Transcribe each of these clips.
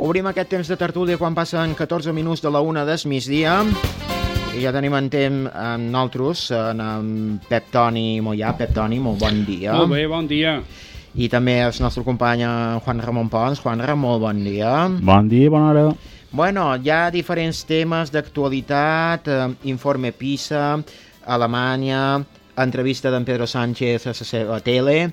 Obrim aquest temps de tertúlia quan passen 14 minuts de la 1 del migdia. I ja tenim en temps amb nosaltres, en Pep Toni Mollà. Pep Toni, molt bon dia. Molt bé, bon dia. I també el nostre company Juan Ramon Pons. Juan Ramon, molt bon dia. Bon dia, bona hora. Bueno, hi ha diferents temes d'actualitat, informe PISA, Alemanya, entrevista d'en Pedro Sánchez a la seva tele.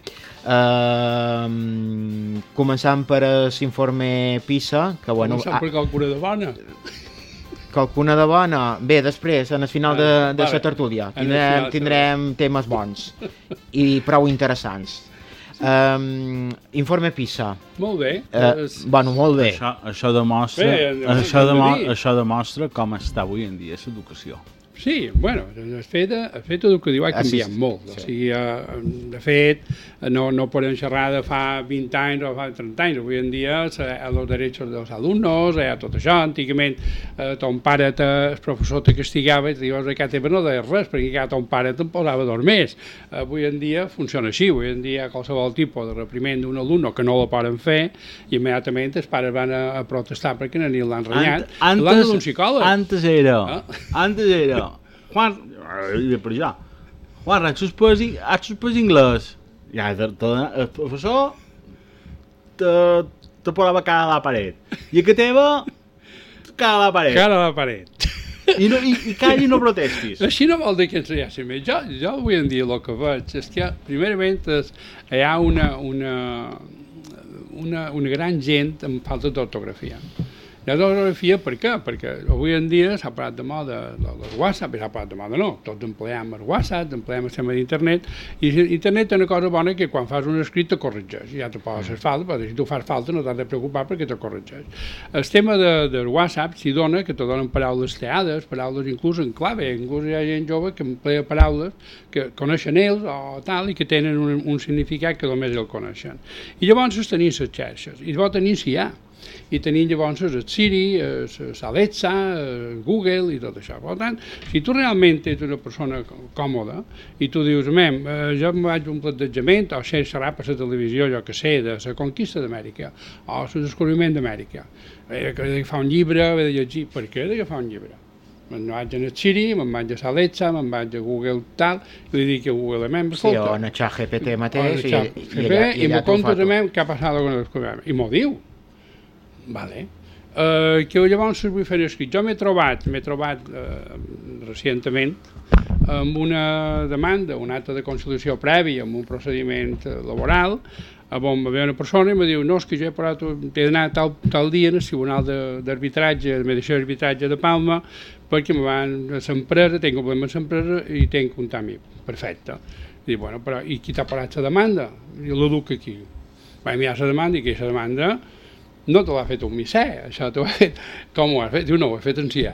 Començant per l'informe PISA, que bueno... Començant per qualcuna de bona. Qualcuna de bona? Bé, després, en el final de la tertúlia, tindrem temes bons i prou interessants. Informe PISA. Molt bé. Bueno, molt bé. Això demostra com està avui en dia l'educació. Sí, bueno, el fet educatiu ha canviat molt. O sigui, de fet, no podem xerrar de fa 20 anys o fa 30 anys. Avui en dia, els drets dels alumnes, tot això. Antigament, ton pare, el professor te castigava i te dius que teva no deies res, perquè ton pare te'n posava dormir. Avui en dia funciona així. Avui en dia, qualsevol tipus de repriment d'un alumne que no la poden fer, i immediatament els pares van a protestar perquè no n'hi l'han renyat. L'han d'un psicòleg. Antes era. Juan, per allà. Juan, has suspès anglès. Ja, el professor te posava cara a la paret. I que teva, cara a la paret. Cara a la paret. I calla i no protestis. Així no vol dir que ens riassin més. Jo avui en dia el que veig és que, primerament, hi ha una gran gent amb falta d'ortografia. La ortografia, per què? Perquè avui en dia s'ha parlat de moda el WhatsApp, i s'ha parlat de moda no, tots empleem el WhatsApp, empleem el sistema d'internet, i internet té una cosa bona que quan fas un escrit te corregeix, ja te poses fer falta, però si tu fas falta no t'has de preocupar perquè te corregeix. El tema del WhatsApp s'hi dona que te donen paraules teades, paraules inclús en clave, inclús hi ha gent jove que emplea paraules que coneixen ells o tal i que tenen un significat que només el coneixen. I llavors tenim les xarxes, i llavors tenim si hi ha. I tenim llavors el Siri, l'Alexa, Google i tot això. Per tant, si tu realment ets una persona còmoda i tu dius, jo em vaig un plantejament o xerrar per la televisió, jo que sé, de la conquista d'Amèrica o el descobriment d'Amèrica, he d'agafar un llibre, he de llegir. Per què he d'agafar un llibre? Me'n vaig a Siri, me'n vaig a l'Alexa, me'n vaig a Google tal, i li dic a Google, sí, o en el ChatGPT mateix, i me contes què ha passat amb el descobriment. I m'ho diu. Vale. Que llavors vull fer escrit. Jo m'he trobat recentment amb una demanda, un acte de conciliació previ amb un procediment laboral on va haver una persona i em diu no, és que jo he d'anar tal dia al Tribunal d'Arbitratge, de Mediació d'Arbitratge de Palma perquè me van a l'empresa, tinc problemes amb l'empresa i tinc que comptar amb mi. Perfecte. I dic, bueno, però i qui t'ha parat la demanda? I la duc aquí. Va enviar la demanda i que aquesta demanda no te l'ha fet un misè, això t'ho ha fet... Com ho has fet? Diu, no, ho he fet en CIA.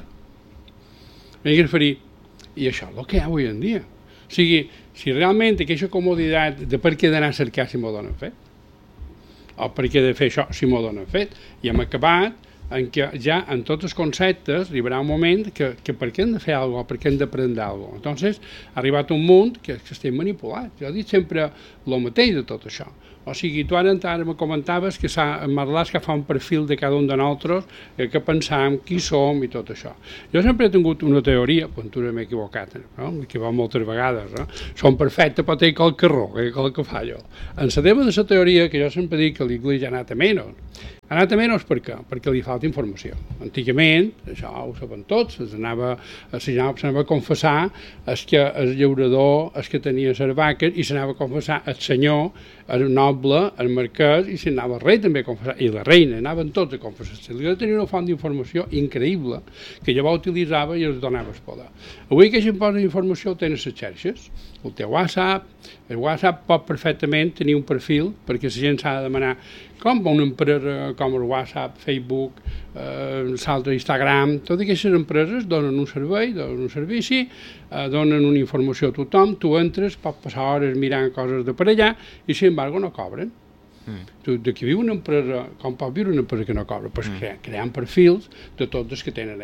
I això és el que hi ha avui en dia. O sigui, si realment aquesta comoditat de per què d'anar a cercar si m'ho donen fet, o per què de fer això si m'ho donen fet, i hem acabat en què ja en tots els conceptes arribarà un moment que per què hem de fer alguna cosa, per què hem d'aprendre alguna cosa. Entonces, ha arribat un munt que estem manipulats. Jo he dit sempre el mateix de tot això. O sigui, tu ara me comentaves que Marlaska que fa un perfil de cada un de nosaltres, que pensam, qui som i tot això. Jo sempre he tingut una teoria, quan tu m'he equivocat, no? M'he equivocat moltes vegades, no? Som perfectes, però té qualque error, qualque fallo. En la tema de la teoria, que jo sempre dic que l'Iglis ja ha anat a menys. Ha anat a menys per què? Perquè li falta informació. Antigament, això ho saben tots, s'anava a confessar que el llaurador, el que tenia les vaques, i s'anava a confessar el senyor, el noble, el marquès, i s'anava el rei també a confessar, i la reina, anaven tots a confessar. Li tenia una font d'informació increïble, que llavors utilitzava i els donava el poder. Avui que gent posa informació tenen les xarxes, el teu WhatsApp, el WhatsApp pot perfectament tenir un perfil, perquè la gent s'ha de demanar com una empresa com el WhatsApp, Facebook, l'altre Instagram, totes aquestes empreses donen un servei, donen un servici, donen una informació a tothom, tu entres, pots passar hores mirant coses de per allà i, sin embargo, no cobren. De qui viu una empresa, com pot viure una empresa que no cobra? Pues creant perfils de tots els que tenen allà.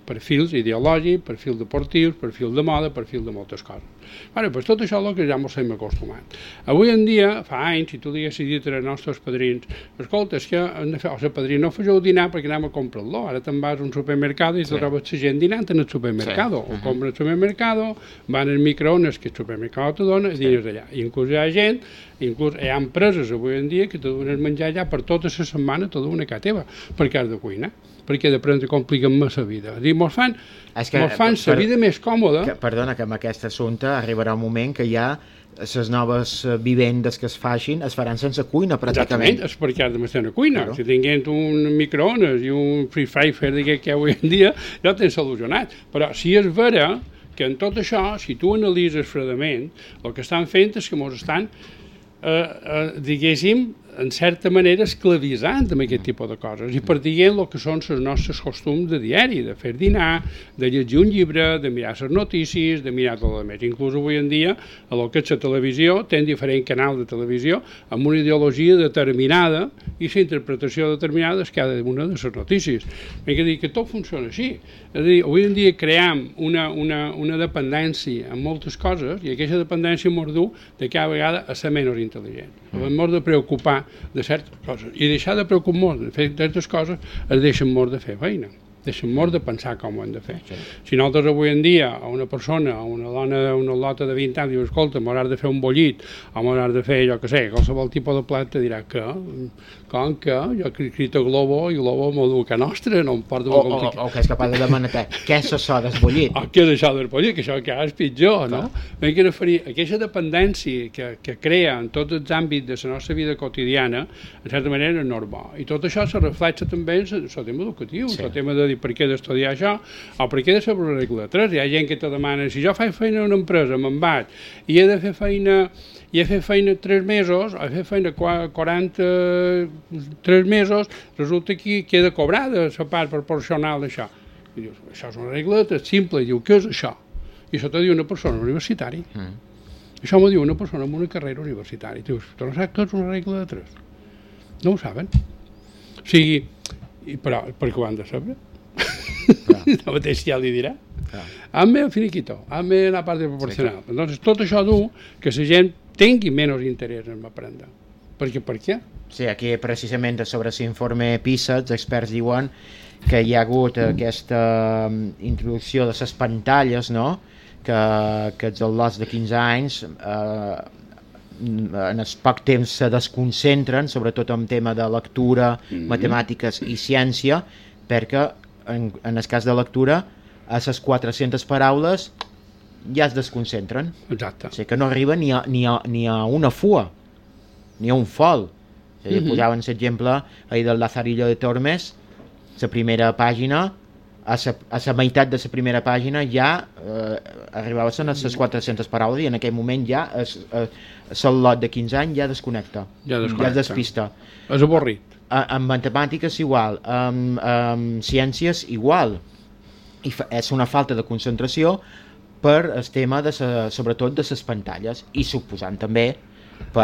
perfils ideològics, perfils deportius, perfils de moda, perfils de moltes coses. Pues tot això és el que ja ens hem acostumat. Avui en dia, fa anys, si tu li haguessis dit als nostres padrins, escolta, és que padrins, no feu dinar perquè anem a comprar-lo, ara te'n vas a un supermercat i trobes la gent dinant en el supermercat, o compren al supermercat, van al microones que el supermercat te dona, i dines allà. Inclús hi ha gent, inclús hi ha empreses avui en dia que te donen menjar allà per tota la setmana, te donen a casa teva, perquè has de cuinar, perquè de prendre compliquen més la vida. És dir, mos fan la vida més còmoda. Perdona, que amb aquest assumpte arribarà un moment que ja les noves vivendes que es faran sense cuina, pràcticament. Exactament, és perquè has de estar a cuina. Claro. Si tinguent un microones i un free fryer que avui en dia ja ho tens solucionat. Però si és vera que en tot això, si tu analitzes fredament, el que estan fent és que ens estan, diguéssim, en certa manera esclavitzant amb aquest tipus de coses i perdient el que són els nostres costums de diari, de fer dinar, de llegir un llibre, de mirar les notícies, de mirar tot el més. Inclús avui en dia, el que és la televisió, té diferents canals de televisió amb una ideologia determinada i la interpretació determinada és cada una de les notícies. Vull dir que tot funciona així. És a dir, avui en dia cream una dependència en moltes coses i aquesta dependència ens du de cada vegada a ser menys intel·ligent. Ens de preocupar de certes coses i deixar de preocupar-nos de fer certes coses es deixen molt de fer feina, deixen molt de pensar com ho hem de fer. Si nosaltres avui en dia a una persona, a una dona, una lota de 20 anys diu, escolta, m'hauràs de fer un bollit o m'hauràs de fer, jo què sé, qualsevol tipus de plat te dirà que com que jo he escrit a Globo i Globo m'ho du a nostra, no em porta molt complicat. O que és capaç de demanar què és això del bollit. Què és això del bollit, que això encara és pitjor, no? M'he de referir a aquesta dependència que crea en tots els àmbits de la nostra vida quotidiana, en certa manera és normal. I tot això se reflexa també en el tema educatiu, en el tema de dir per què he d'estudiar això o per què he de saber la regla de 3. Hi ha gent que te demana, si jo faig feina en una empresa, me'n vaig, i he de fer feina 3 mesos, he fet feina 43 mesos, resulta que he de cobrar de la part proporcional d'això. I dius, això és una regla simple, i diu, què és això? I això t'ho diu una persona universitària. Això m'ho diu una persona amb una carrera universitària. Dius, tu no saps que és una regla de 3? No ho saben. O sigui, però perquè ho han de saber. El mateix ja li dirà. Hazme el finiquito, hazme la part proporcional. Entonces, tot això du que la gent tingui menys interès en aprendre. Per què? Sí, aquí precisament sobre l'informe PISA els experts diuen que hi ha hagut aquesta introducció de les pantalles, no? que els al·lots de 15 anys en el poc temps se desconcentren, sobretot en tema de lectura, matemàtiques i ciència, perquè en el cas de lectura a les 400 paraules ja es desconcentren. Exacte. O sigui que no arriba ni a una fua, ni a un fol. O sigui, posaven l'exemple ahir del Lazarillo de Tormes, la primera pàgina, a la meitat de la primera pàgina ja arribava a les 400 paraules i en aquell moment ja el lot de 15 anys ja desconnecta, ja es despista. És avorrit. En matemàtiques igual, en ciències igual. I és una falta de concentració per el tema sobretot de les pantalles i suposant també per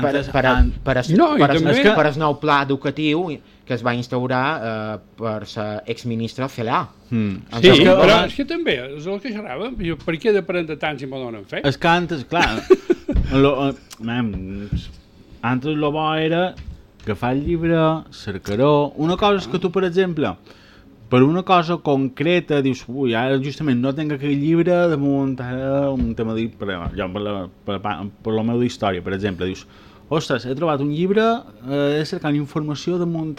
el nou pla educatiu que es va instaurar per l'exministre Celaá. Sí, però és que també és el que xerràvem, per què d'aprendre tant si m'ho donen fer? És que antes, clar, antes el bo era agafar el llibre, cercar-ho. Una cosa és que tu, per exemple, per una cosa concreta dius, ui, ara justament no tinc aquell llibre damunt un tema dit per la meva història, per exemple, dius, ostres, he trobat un llibre, he cercat informació damunt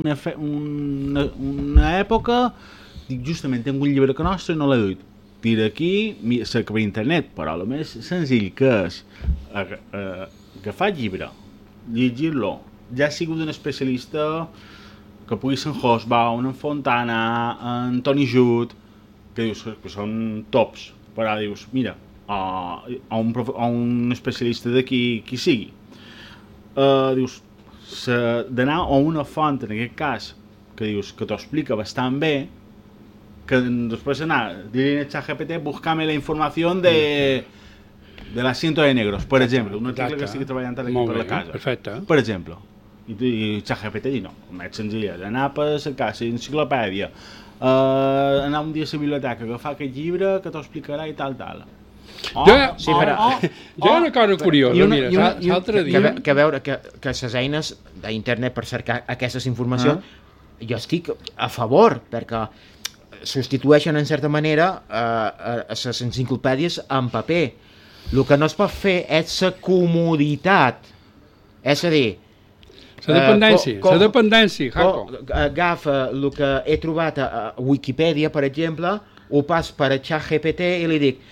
una època, dic, justament tinc un llibre que nostre i no l'he duit. Tira aquí, cerca per internet, però el més senzill que és agafar el llibre, llegir-lo, ja ha sigut un especialista que pugui ser en Hobsbawm, en Fontana, en Tony Judt, que dius que són tops, però dius, mira, a un especialista d'aquí, qui sigui, dius, d'anar a una font, en aquest cas, que dius que t'ho explica bastant bé, que després anar, dir-li a ChatGPT, buscar-me la informació de l'asiento de negros, per exemple, un article que estic treballant aquí per la casa. Perfecte. Per exemple. I ChatGPT diu, no, el més senzill és anar per cercar la enciclopèdia, anar un dia a la biblioteca, agafar aquest llibre que t'ho explicarà i tal. Jo hi ha una cosa curiosa, mira, l'altre dia... Que veure que les eines d'internet per cercar aquestes informacions, jo estic a favor, perquè substitueixen en certa manera les enciclopèdies en paper. El que no es pot fer és la comoditat, és a dir, la dependència, Jaco. Agafa el que he trobat a Wikipedia, per exemple, ho pas per a ChatGPT i li dic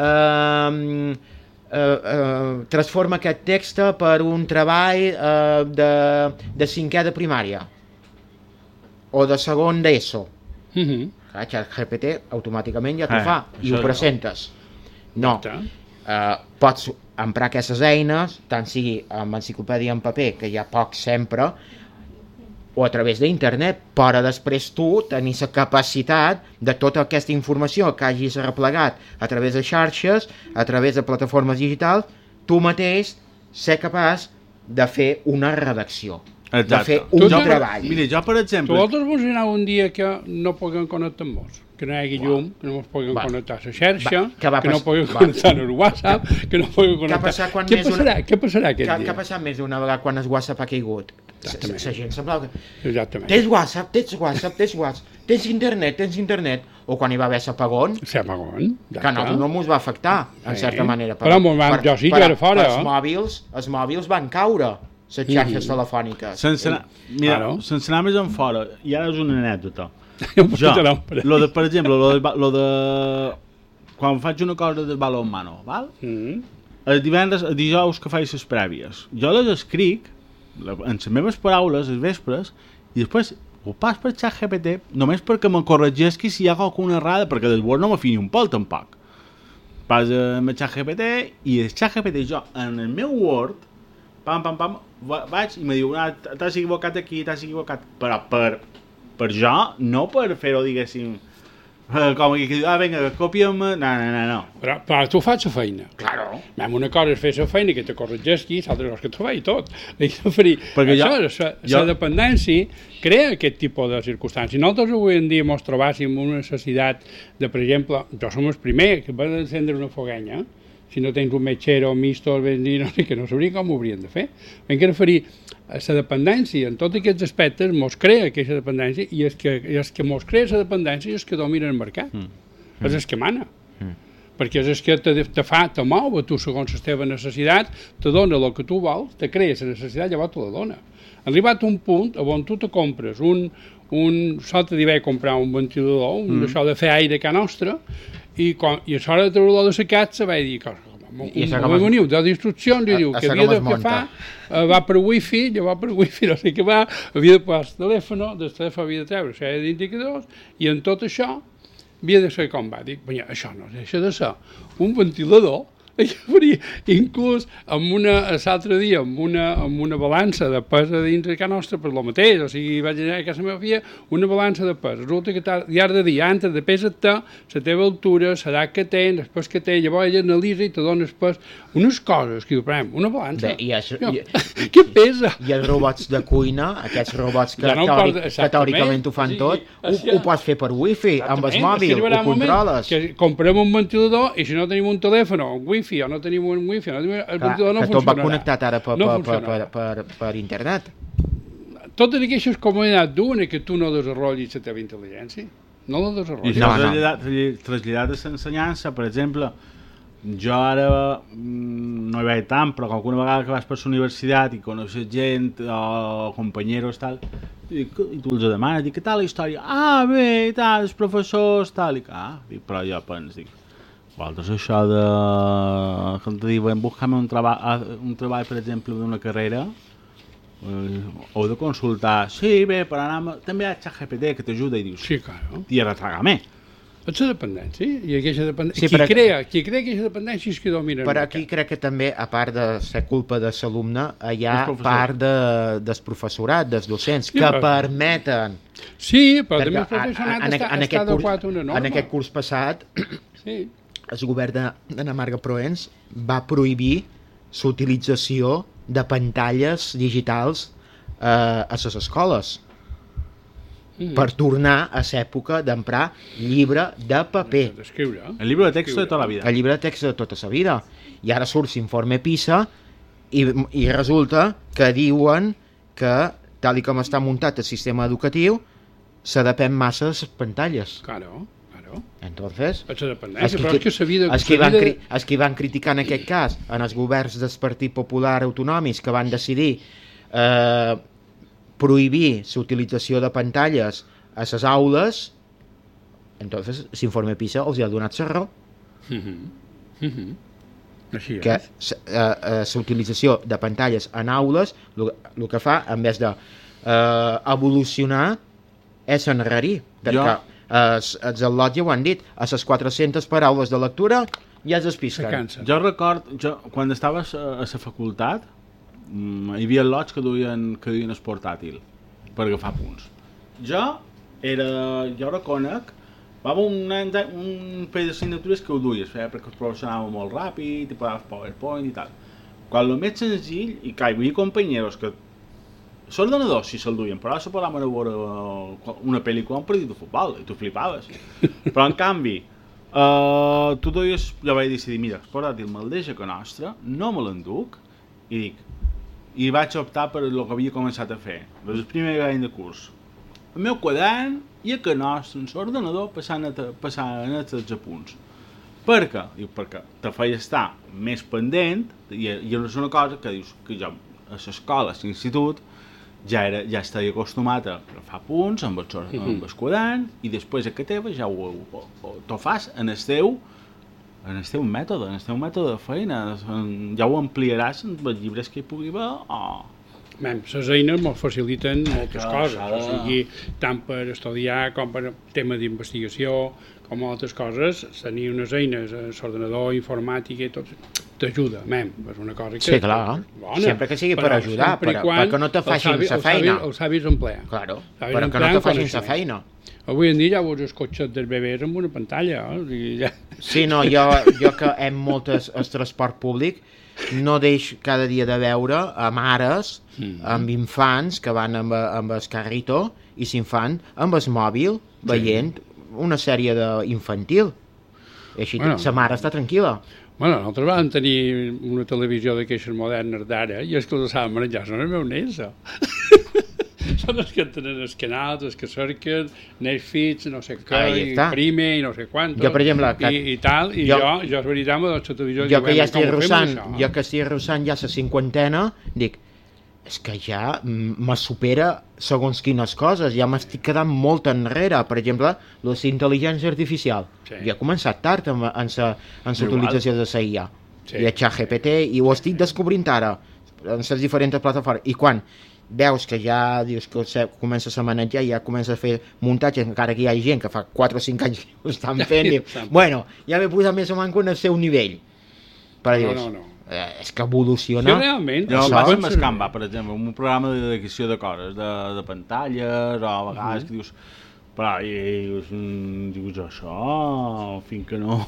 transforma aquest text per un treball de 5è de primària o de segon d'ESO. ChatGPT automàticament ja t'ho fa i ho presentes. No, pots emprar aquestes eines, tant sigui amb enciclopèdia en paper, que hi ha poc sempre, o a través d'internet, però després tu tenir la capacitat de tota aquesta informació que hagis replegat a través de xarxes, a través de plataformes digitals, tu mateix ser capaç de fer una redacció, de fer un treball. Mira, jo, per exemple... Vosaltres vos anar un dia que no puguem connectar-nos, que no hi hagi llum, que no ens puguem connectar a la xarxa, que no puguem connectar al WhatsApp, que no puguem connectar... Què passarà aquest dia? Què ha passat més d'una vegada quan el WhatsApp ha caigut? La gent semblava que... Exactament. Tens WhatsApp, tens internet, o quan hi va haver l'apagón, que no mos va afectar, en certa manera. Però jo sí que era fora. Els mòbils van caure, les xarxes telefòniques. Sense anar més en fora, i ara és una anècdota. Per exemple, lo de quan faig una cosa del balonmano, val? El dijous que faig les prèvies, jo les escric en les meves paraules, els vespres, i després ho pas per ChatGPT només perquè me corregeixi si hi ha alguna errada, perquè després no m'afini un pèl tampoc. Pas amb ChatGPT i el ChatGPT jo en el meu Word pam, vaig i me diu t'has equivocat aquí, t'has equivocat, però per jo, no per fer-ho, diguéssim, com que diu, vinga, copia'm... No. Però tu fas la feina. Claro. Una cosa és fer la feina que te corregeixi, l'altra cosa que tu fas i tot. La dependència crea aquest tipus de circumstàncies. Nosaltres avui en dia ens trobàssim una necessitat de, per exemple, jo som el primer que va encendre una foguenya, si no tens un metgero, misto, el benzina, que no sabria com ho haurien de fer. Ben que referir a la dependència, en tots aquests aspectes, mos crea aquesta dependència, i el que mos crea la dependència és que domina el mercat. És el que mana. Perquè és el que te mou a tu segons la teva necessitat, te dona el que tu vols, te crea la necessitat, llavors te la dona. Arribat un punt on tu te compres l'altre dia vaig comprar un ventilador, això de fer aire a casa nostra, i a l'hora de treure-lo de la casa vaig dir, veniu d'instruccions i diu que havia de fer va per wifi, no sé què va, havia de posar el telèfon, del telèfon havia de treure sèrie d'indicadors, i en tot això havia de ser com va. Dic, això no deixa de ser un ventilador. Inclús l'altre dia amb una balança de pes a dins de casa nostra per lo mateix, o sigui, vaig anar a casa meva filla una balança de pes, resulta que hi has de dir antes de pesa-te, la teva altura, l'edat que tens, el pes que tens, llavors ella analitza i te dona el pes, unes coses que diu, una balança, què pesa? I els robots de cuina, aquests robots que teòricament ho fan tot, ho pots fer per wifi, amb el mòbil, ho controles. Comprem un ventilador i si no tenim un telèfon o un wifi o no tenim un wifi, el ventilador no funcionarà. Que tot va connectat ara per internet. Totes aquestes comoditats duen que tu no desenvolupis la teva intel·ligència. No la desenvolupis. I traslladat a l'ensenyança, per exemple, jo ara no hi vaig tant, però alguna vegada que vas per la universitat i coneixes gent o companyeros tal, i tu els demanes, què tal la història? Bé, tal, els professors, tal, però jo penso, vosaltres això de... com te diuen, buscar-me un treball, per exemple, d'una carrera, heu de consultar, sí, bé, però també hi ha ChatGPT que t'ajuda i dius, sí, claro, i retraga-me. És la dependència, i aquesta dependència. Sí, qui crea aquesta dependència és qui domina. Però aquí crec que també, a part de ser culpa de l'alumne, hi ha part del professorat, dels docents, que permeten... Sí, però també el professorat està adequat a una norma. En aquest curs passat, el govern d'Anna Marga Proens va prohibir l'utilització de pantalles digitals a les escoles per tornar a l'època d'emprar llibre de paper. D'escriure. El llibre de text de tota la vida. El llibre de text de tota la vida. I ara surt l'informe PISA i resulta que diuen que, tal com està muntat el sistema educatiu, se depèn massa de les pantalles. Claro. Entonces, És la dependència, però és que la vida... els que van criticar en aquest cas en els governs del Partit Popular autonòmics que van decidir prohibir l'utilització de pantalles a les aules, entonces l'informe PISA els ha donat la raó. Així Que és. l'utilització de pantalles en aules el que fa, en vez d'evolucionar, és enrarir. Perquè els al·lots ja ho han dit, a les 400 paraules de lectura ja es Se despisquen. cansa. Jo record, quan estaves a la facultat, hi havia al·lots que duien el portàtil per agafar punts. Jo reconec, va haver un parell d'assignatures que ho duies, perquè el professor anava molt ràpid, i posaves PowerPoint i tal. Quan el més senzill, i clar, hi havia companyeros que l'ordenador sí se'l duien, però se posaven a veure una pel·lícula, un partit de futbol, i tu flipaves. Però en canvi, tu duies, jo vaig decidir, mira, el portàtil me'l deixa que nostre, no me l'enduc, i vaig optar per el que havia començat a fer, des del primer any de curs. El meu quadern i a que nostre, en l'ordenador, passant els apunts. Per què? Diu, perquè te feia estar més pendent, i és una cosa que dius que jo a l'escola, a l'institut, ja estava acostumat a agafar punts amb el quadern, i després a que teva ja t'ho fas en el teu mètode, de feina. Ja ho ampliaràs amb els llibres que hi pugui haver Les eines ens faciliten moltes coses, o sigui, tant per estudiar com per tema d'investigació, com altres coses, tenir unes eines, l'ordenador, informàtica i tot, t'ajuda, és una cosa que... Sí, clar, bona, sempre que sigui per ajudar, perquè no te facin la feina. Els savis emplear. Claro, però que no te facin la feina. Avui en dia ja veus els cotxes dels bebès amb una pantalla, ja... Sí, no, jo que hem molt el transport públic, no deixo cada dia de veure a mares amb infants que van amb el carrito i s'infant amb el mòbil veient una sèrie infantil. I així la mare està tranquil·la. Bueno, nosaltres vam tenir una televisió d'aquestes modernes d'ara i els que els saben manejar són els meus nens. Són els que tenen els canals, els que cerquen, Netflix, no sé què, i Prime, i no sé quantos, jo, per exemple, i tal, i jo és veritat, la televisió... Jo que ja estic arrossant ja la cinquantena, dic, és que ja me supera segons quines coses, ja m'estic quedant molt enrere. Per exemple, la intel·ligència artificial. Ja ha començat tard en la utilització de la IA. I el ChatGPT, i ho estic descobrint ara, en les diferents plataformes. I quan veus que ja dius que comences a manejar, ja comences a fer muntatges, encara que hi ha gent que fa 4 o 5 anys que ho estan fent, diu, bueno, ja m'he posat més o menys en el seu nivell. Però dius, és que evoluciona. Sí, realment. Jo vaig amb Canva, per exemple, un programa de dedicació de coses, de pantalles, o a vegades que dius, però dius això, fins que no...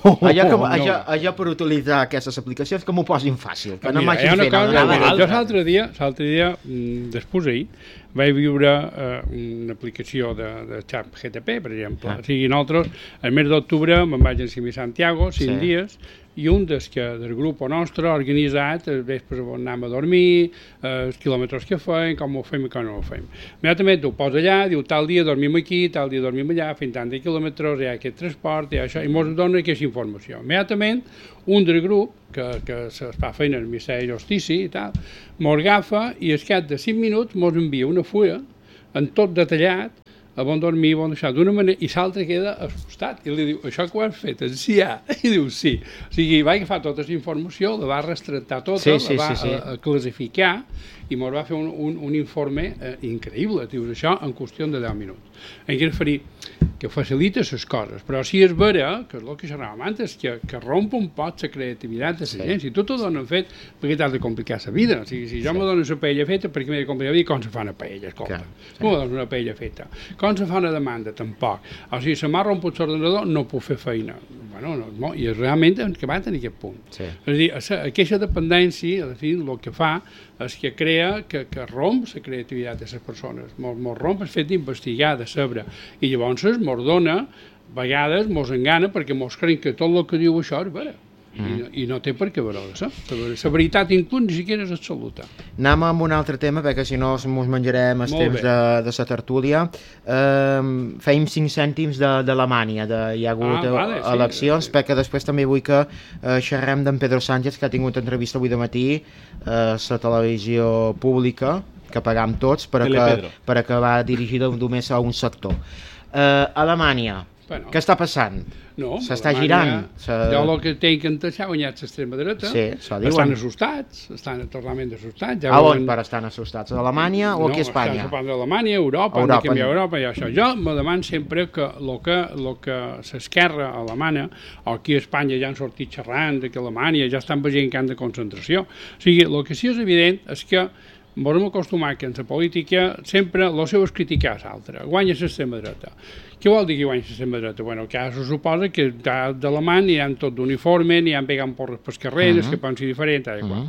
Allò per utilitzar aquestes aplicacions que m'ho posin fàcil, que no m'hagi fet nada. Jo l'altre dia, després ahir, vaig viure una aplicació de ChatGPT, per exemple. O sigui, nosaltres, el mes d'octubre, me'n vaig ensenyar a Santiago, 5 dies, i un del grup nostre ha organitzat els vespres on anem a dormir, els quilòmetres que fem, com ho fem i com no ho fem. Immediatament ho posa allà, diu tal dia dormim aquí, tal dia dormim allà, fent tant de quilòmetres, hi ha aquest transport, hi ha això, i ens dona aquesta informació. Immediatament un del grup, que es fa feina al Ministeri de Justícia i tal, mos agafa i al cap de 5 minuts mos envia una fulla en tot detallat, a bon dormir, bon deixar, d'una manera, i l'altre queda assustat, i li diu, això que ho has fet, sí, i diu, sí. O sigui, va agafar tota la informació, la va restractar tota, la va classificar, i ens va fer un informe increïble, dius, això en qüestió de 10 minuts. En què referir que facilita les coses, però sí és vera, que és el que xerràvem antes, que romp un poc la creativitat de la gent. Si tu t'ho donen fet, per què t'has de complicar la vida? O sigui, si jo me dono la paella feta, per què m'he de complicar la vida? Com se fa una paella, escolta? No me dones una paella feta. Com se fa una demanda? Tampoc. O sigui, se m'ha romput l'ordenador, no puc fer feina. Bueno, i realment hem acabat en aquest punt. És a dir, aquesta dependència, el que fa és que crea idea que romp la creativitat de les persones, mos romp el fet d'investigar, de saber, i llavors mos dona, a vegades mos engana perquè mos creiem que tot el que diu això és vera. I no té per què veure-se. La veritat inclús ni siquiera és absoluta. Anem amb un altre tema, perquè si no ens menjarem el temps de la tertúlia. Fèiem 5 cèntims d'Alemanya, hi ha hagut eleccions, perquè després també vull que xerrem d'en Pedro Sánchez, que ha tingut entrevista avui de matí a la televisió pública, que pagam tots, perquè va dirigida només a un sector. Alemanya, què està passant? No, s'està girant. Jo el que tinc entès ha guanyat l'extrema dreta. Sí, estan assustats, estan totalment assustats. A on per estan assustats? A Alemanya o aquí a Espanya? No, estan a Alemanya, Europa, han de canviar Europa i això. Jo me demano sempre que el que l'esquerra alemana, o aquí a Espanya ja han sortit xerrant que a Alemanya ja estan veient camp de concentració. O sigui, el que sí és evident és que ens hem acostumat que en la política sempre el seu és criticar l'altre, guanya l'extrema dreta. Què vol dir que guanya l'extrema dreta? Bueno, que se suposa que d'alemany aniran tot d'uniforme, aniran pegant porres per carreres, que pensi diferent,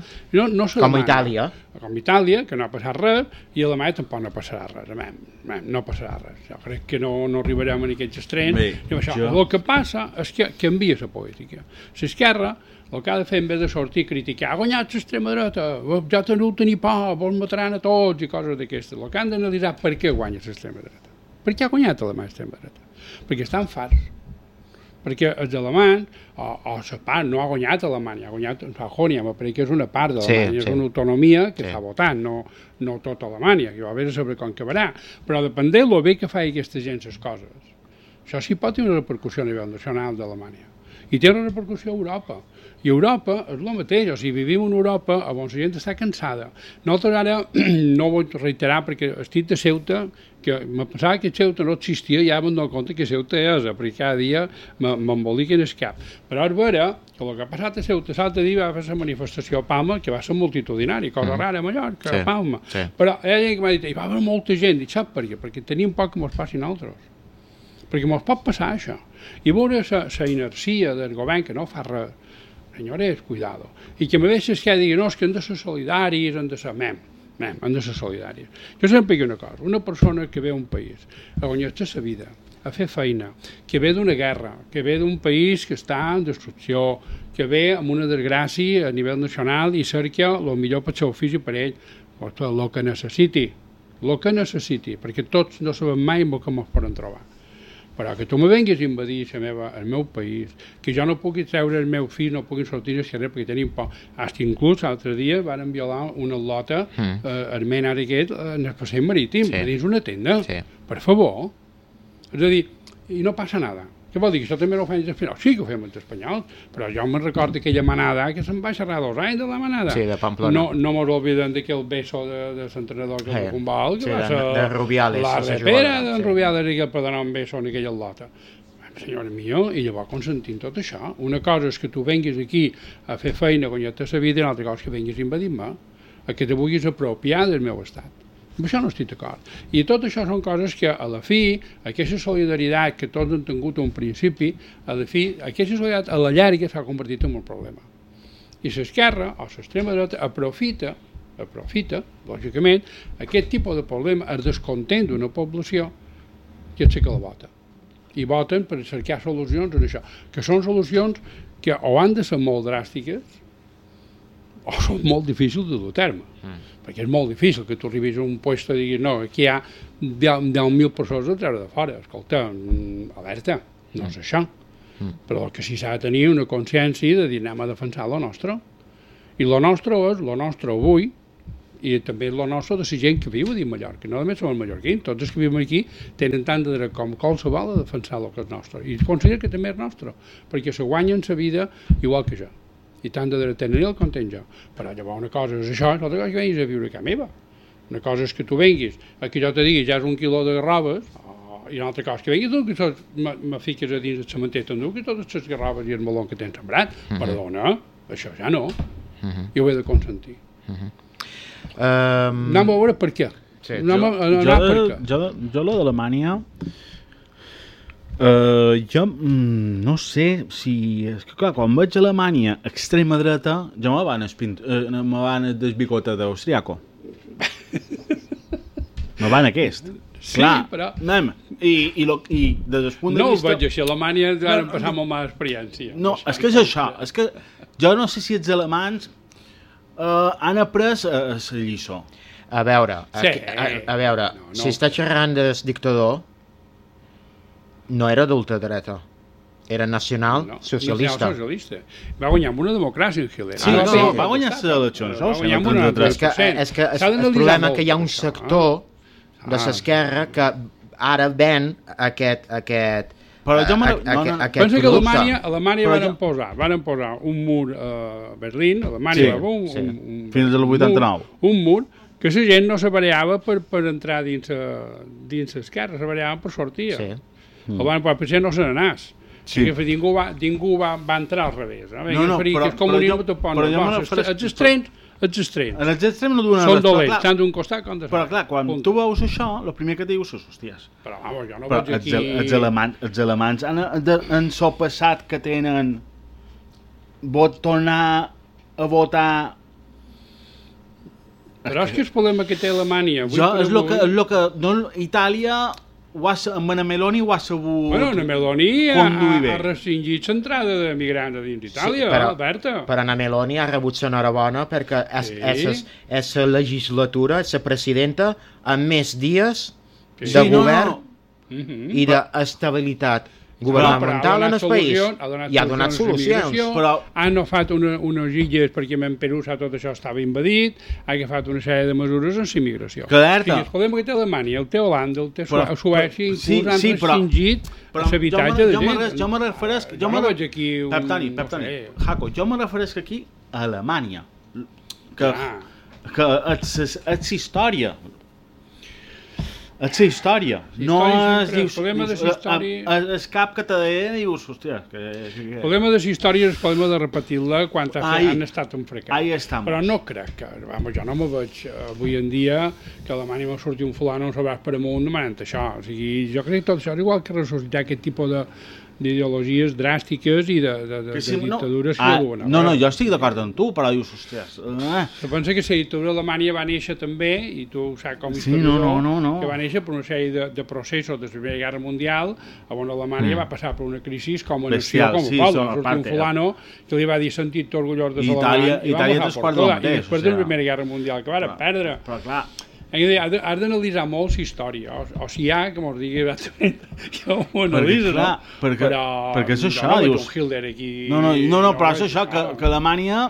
com Itàlia. Com Itàlia, que no ha passat res, i a Alemanya tampoc no passarà res, no passarà res. Jo crec que no arribarem a aquests extrems. El que passa és que canvia la política. L'esquerra el que ha de fer, en vez de sortir a criticar, ha guanyat l'extrema dreta, ja no tenir por, vols mataran a tots i coses d'aquestes. El que han d'analitzar per què guanya l'extrema dreta. Per què ha guanyat l'extrema dreta? Perquè estan farts. Perquè els alemanys, o la part, no ha guanyat Alemanya, ha guanyat Sajonia, perquè és una part d'Alemanya, és una autonomia que està votant, no tota Alemanya, que va haver de saber com acabarà. Però depèn del bé que fa aquesta gent les coses. Això sí pot tenir una repercussió a nivell nacional d'Alemanya. I té una repercussió a Europa. I Europa és el mateix, o sigui, vivim en Europa on la gent està cansada. Nosaltres ara, no vull reiterar perquè estic de Ceuta, que me pensava que Ceuta no existia i ja m'he donat compte que Ceuta és, perquè cada dia m'emboliquen el cap. Però és vera que el que ha passat a Ceuta l'altre dia va fer la manifestació a Palma, que va ser multitudinari, cosa rara a Mallorca, a Palma. Però hi ha gent que m'ha dit, hi va haver molta gent, i sap per què? Perquè tenim por que mos passin altres. Perquè mos pot passar això. I veure la inercia del govern que no fa res, senyores, cuidado. I que me deixes que digui, no, és que han de ser solidaris, han de ser... han de ser solidaris. Jo sempre dic una cosa, una persona que ve a un país a guanyar-se la vida, a fer feina, que ve d'una guerra, que ve d'un país que està en destrucció, que ve amb una desgràcia a nivell nacional i cerca el millor per seu fill i per ell, el que necessiti, perquè tots no sabem mai el que ens poden trobar. Però que tu me venguis a invadir el meu país, que jo no pugui treure el meu fill, no pugui sortir a carrer perquè tenim por. Fins inclús l'altre dia van violar una atleta armena aquest en el passeig marítim, dins una tenda. Per favor. És a dir, i no passa nada. Què vol dir? Que això també no ho fem els espanyols? Sí que ho fem els espanyols, però jo me'n recordo aquella manada que se'n va xerrar 2 anys de la manada. Sí, de Pamplona. No mos oblidem d'aquell beso de l'entrenador que va futbol, que va ser de Rubiales. La repera d'en Rubiales i que per donar un beso en aquella lota. Senyora mia, i llavors consentint tot això. Una cosa és que tu venguis aquí a fer feina, guanyar-te la vida, i una altra cosa és que venguis a invadir-me, a que te vulguis apropiar del meu estat. Amb això no estic d'acord. I tot això són coses que, a la fi, aquesta solidaritat que tots han tingut un principi, a la fi, aquesta solidaritat a la llarga s'ha convertit en un problema. I l'esquerra, o l'extrema dreta, aprofita, lògicament, aquest tipus de problema, el descontent d'una població, que és que la vota. I voten per cercar solucions en això, que són solucions que o han de ser molt dràstiques o són molt difícils de dur a terme. Perquè és molt difícil que tu arribis a un lloc i diguis, no, aquí hi ha 10.000 persones a treure de fora. Escolta, alerta, no és això. Però que sí s'ha de tenir una consciència de dir, anem a defensar lo nostre. I lo nostre és lo nostre avui, i també lo nostre de la gent que viu a dir Mallorca. No només som els mallorquins, tots els que vivim aquí tenen tant de dret com qualsevol a defensar el que és nostre. I considero que també és nostre, perquè se guanyen la vida igual que jo. I tant de dret tenen el com tenc jo. Però llavors una cosa és això, l'altra cosa és que venguis a viure a casa meva. Una cosa és que tu venguis, que jo te digui ja és 1 quilo de garrobes, i una altra cosa que venguis tu, que me fiques a dins el cementet, que totes les garrobes i el meló que tens sembrat. Perdona, això ja no. I ho he de consentir. Anem a veure per què. Jo la d'Alemanya... jo no sé si... És que clar, quan veig Alemanya extrema dreta, ja me van desbicotar d'Austriaco. No van aquest. Sí, clar, però... anem. I des del punt de no vista... ho veig així, a Alemanya van passar molt mala experiència. No, és que és això. És que jo no sé si els alemans han après la lliçó. A veure, Sí. a veure, No. si està xerrant del dictador, no era d'ultradreta, era nacional socialista. Socialista. Va guanyar amb una democràcia en Hitler. Sí, Ara no, sí, va guanyar les eleccions. va guanyar amb una altra. És que el problema és que hi ha un sector de l'esquerra que ara ven aquest Però jo pensa que producte. Alemanya van posar un mur a Berlín, Alemanya va fins al 89. Un mur que la gent no se variava per entrar dins l'esquerra, se variaven per sortir. Sí. El van posar perquè no se n'anàs. Sí. Ningú va entrar al revés. No, però jo me refereixo... Els extrems. En els extrems no donen són res, però dolents, clar, tant d'un costat com de però clar, quan tu veus això, el primer que dius és, hòsties, Però, vamos, jo no però veig aquí... els alemans han sopassat que tenen tornar a votar... Però és que el problema que té Alemanya... És el que Itàlia amb en Meloni ho ha sabut... Bueno, en Meloni conduir bé. ha restringit l'entrada de migrants dins d'Itàlia, Alberta. Però Anna Meloni ha rebut l'enhorabona perquè és la legislatura, és la presidenta amb més dies de govern i d'estabilitat governamental en el país. I ha donat solucions. Però han agafat unes illes perquè en Perú tot això estava invadit, ha agafat una sèrie de mesures en l'immigració. Clarta. El problema que té Alemanya, el té Holanda, el té Suècia, inclús han restringit l'habitatge de gent. Jo me refereix... Jo no veig aquí un... Pep Toni, Jaco, jo me refereix aquí a Alemanya, que és història. És la història. No és cap que te deia i dius, hòstia... El problema de la història és el problema de repetir-la quan han estat un fracàs. Ahí estem. Però no crec que... Jo no me veig avui en dia que a Alemanya va sortir un fulano un sobràs per amunt demanant això. O sigui, jo crec que tot això és igual que ressuscitar aquest tipus d'ideologies dràstiques i de dictadures. No, jo estic d'acord amb tu, però dius, hòsties... Se pensa que la dictadura d'Alemanya va néixer també, i tu saps com historiador, que va néixer per una sèrie de processos de la Primera Guerra Mundial, on Alemanya va passar per una crisi com a nació, com a poble. Va sortir un fulano que li va dir sentit orgullós de l'Alemanya i va agafar per tot. I després de la Primera Guerra Mundial, que van perdre. Però clar... Has d'analitzar molt la història, o si hi ha, que mos digui exactament que ho analitza, no? Perquè és això, dius... No, però és això, que Alemanya...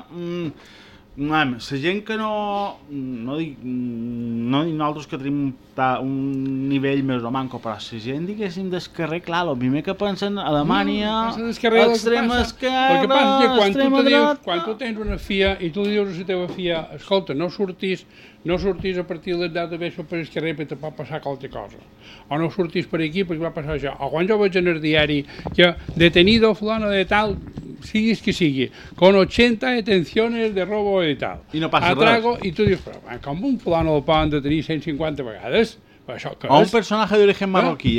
la gent que no dic nosaltres que tenim un nivell més romanco, però la gent, diguéssim, del carrer, clar, el primer que pensen Alemanya, extrema esquerra, el que passa és que quan tu dreta... tens una fia i tu dius a la teva fia, escolta, no sortís a partir de les dates vespre per el carrer perquè te pot passar qualque cosa, o no sortís per aquí perquè va passar això, o quan jo veig en el diari que detenido fulano de tal, siguis que sigui, con 80 detenciones de robo de tal. I no passa res. I tu dius, però com un fulano el poden detenir 150 vegades? O un personatge d'origen marroquí.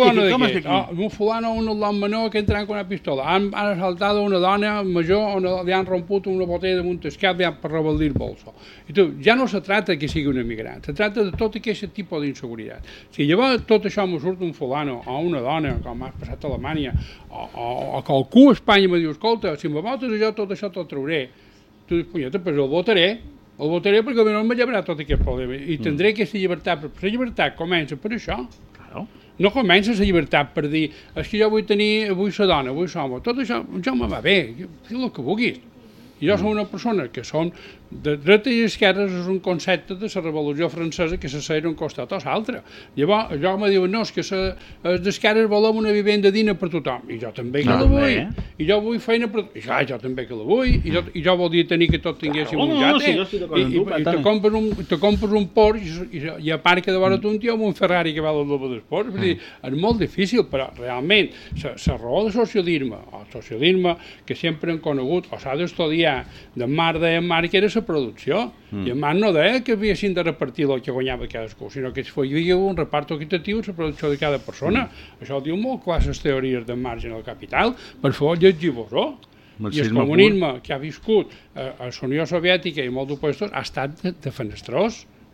Un fulano, un nom menor que entra con una pistola. Han assaltat una dona major on li han romput una botella de Montesquieu per rebaldir el bolso. I tu, ja no se tracta que sigui un emigrant, se tracta de tot aquest tipus d'inseguretat. Si llavors tot això me surt un fulano o una dona, com ha passat a Alemanya, o que algú a Espanya me diu, escolta, si me votes jo tot això te'l trauré, tu dius, punyeta, però el votaré perquè no me llevarà tot aquest problema i tindré aquesta llibertat, però la llibertat comença per això. No comença la llibertat per dir és que jo vull tenir, vull ser dona, vull ser home, tot això ja me va bé, fes el que vulguis. I jo som una persona que són de dreta i esquerres, és un concepte de la Revolució Francesa que se seien un costat o l'altre. Llavors, jo me diuen, no, és que els d'esquerres volem una vivenda digna per tothom. I jo també que la vull. I jo vull feina per tothom. I jo també que la vull. I jo vol dir tenir que tot tinguéssim un jate. I te compres un Porsche i a part que de vora tu un tio amb un Ferrari que val el doble d'esport. Vull dir, és molt difícil, però realment la raó de socialisme, o socialisme que sempre hem conegut, o s'ha d'estudiar, de Marx deia Marx que era la producció, i en Marx no deia que havíessin de repartir el que guanyava cadascú, sinó que hi havia un repart equitatiu a la producció de cada persona. Això ho diu molt clar les teories de Marx en el Capital, per favor llegir-vos-ho. I el comunisme que ha viscut a la Unió Soviètica i molt d'opositors ha estat de fenestrós.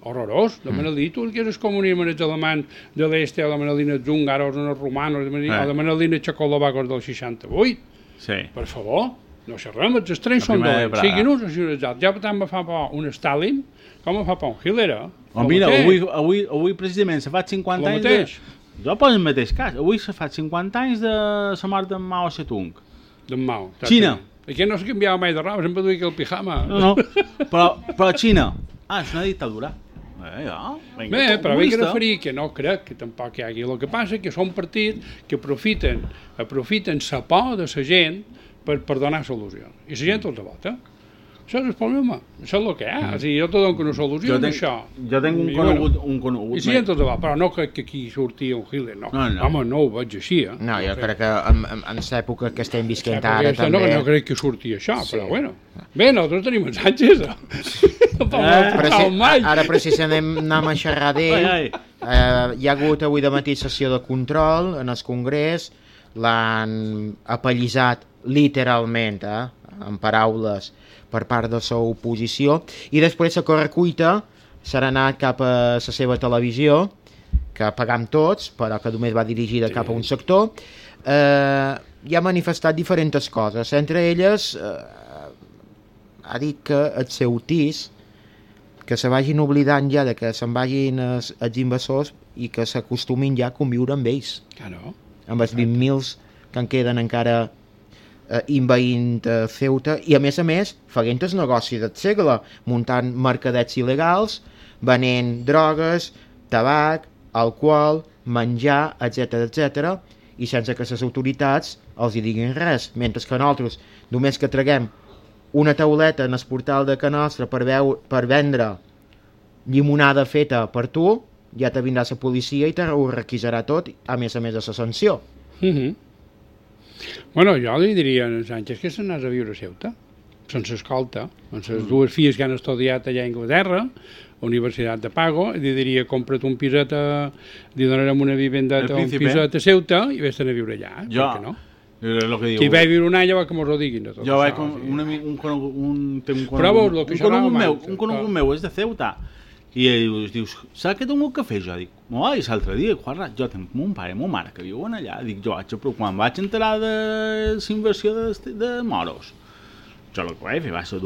horrorós. De Manelí, tu el que és el comunisme en els alemans de l'est, o de Manelí els húngaros, o els romanos, o de Manelí els txecoslovacos del 68. Sí. Per favor, no xerrem, els extrems són dolents, siguin uns o siguin els altres. Ja tant me fa por un Stalin, com me fa por un Hitler, Mira, avui precisament se fa 50 anys... Jo poso el mateix cas. Avui se fa 50 anys de la mort d'en Mao Zedong. D'en Mao. Xina. Aquí no se canviava mai de roba, sempre duia el pijama. No, però Xina. És una dictadura. Bé, però vull referir que no crec que tampoc hi hagi. El que passa és que són partits que aprofiten la por de la gent per donar solucions. I la gent els vota. Això és el problema, això és el que hi ha. O sigui, jo te dono una solució amb això. Jo tinc un conegut. I si gent tot va, però no crec que aquí sortia un Hitler, no. Home, no ho veig així, No, jo crec que en l'època que estem visquent ara també... No crec que sortia això, però bueno. Bé, nosaltres tenim en Sánchez. Ara precisament anem a xerrar d'ell. Hi ha hagut avui de matí sessió de control en el Congrés, l'han apallissat literalment, en paraules, per part de la oposició, i després la correcuita s'ha anat cap a la seva televisió, que pagam tots, però que només va dirigida cap a un sector, i ha manifestat diferents coses. Entre elles, ha dit que els seus tis, que se vagin oblidant ja de que se'n vagin els invasors i que s'acostumin ja a conviure amb ells. Claro. Amb els 20.000 que en queden encara invaint Ceuta, i a més fent el negoci del segle, muntant mercadets il·legals, venent drogues, tabac, alcohol, menjar, etc, i sense que les autoritats els hi diguin res, mentre que nosaltres, només que traguem una tauleta en el portal de Can Nostra per vendre llimonada feta per tu, ja te vindrà la policia i te ho requisarà tot, a més de la sanció. Bueno, jo li diria a Sánchez que s'anés a viure a Ceuta, sense escolta, amb les dues filles que han estudiat allà a Anglaterra, Universitat de Pago, i li diria, compra't un piset, li donarem una vivendeta, un piset a Ceuta, i vés-te'n a viure allà, per què no? Si vaig viure un any, ja va que mos ho diguin. Jo vaig com un conegut meu és de Ceuta, i ell diu, saps que tinc un cafè? Jo dic, i l'altre dia, Juanra, jo tinc mon pare i mon mare que viuen allà, dic, quan vaig enterar de la inversió de moros, jo el que vaig fer va ser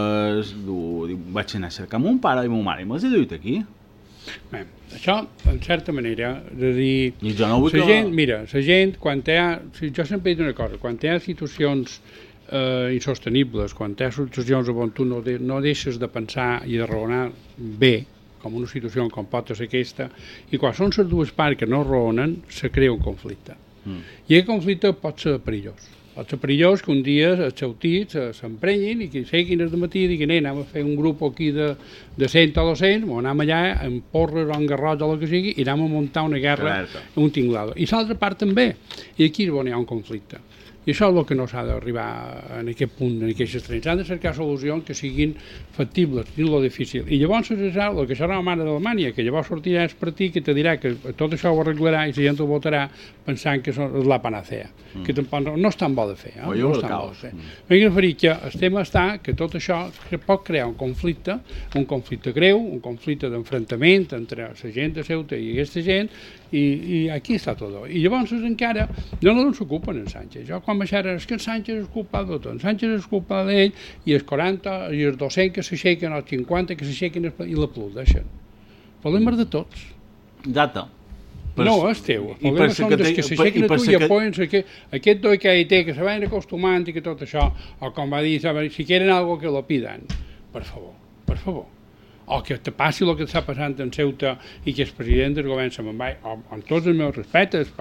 vaig anar a cercar mon pare i mon mare i me'ls he duit aquí. Bé, això, en certa manera, de dir... I jo no vull Mira, la gent, quan hi ha... Jo sempre he dit una cosa, quan hi ha situacions insostenibles, quan hi ha situacions on tu no deixes de pensar i de raonar bé, com una situació com pot ser aquesta, i quan són les dues parts que no raonen, se crea un conflicte. I aquest conflicte pot ser perillós. Pot ser perillós que un dia els seus tits s'emprenyin i que seguin el matí i diguin, anem a fer un grup aquí de 100 o 200, o anem allà amb porres o amb garrots o el que sigui, i anem a muntar una guerra, un tinglado. I l'altra part també. I aquí és on hi ha un conflicte. I això és el que no s'ha d'arribar en aquest punt, en aquests extrems. S'han de cercar solucions que siguin factibles, dins lo difícil. I llavors el que serà la mare d'Alemanya, que llavors sortirà el partit que te dirà que tot això ho arreglarà i la gent ho votarà pensant que és la panacea, que tampoc no és tan bo de fer. No és tan bo de fer. Vull referir que el tema està que tot això pot crear un conflicte greu, un conflicte d'enfrontament entre la gent de Ceuta i aquesta gent, i aquí està tot. I llavors encara no s'ocupen en Sánchez. Jo quan baixara, és que en Sánchez és culpable de tot, en Sánchez és culpable d'ell, i els 40 i els 200 que s'aixequen, els 50 que s'aixequen i l'aplaudeixen. El problema és de tots. Exacte. No, és teu. El problema són dels que s'aixequen a tu i apoyen aquest doi que hi té, que se van acostumant i que tot això, o com va dir, si quieren algo que lo pidan. Per favor. O que te passi el que està passant en Ceuta i que el president del govern se me'n va, amb tots els meus respectes,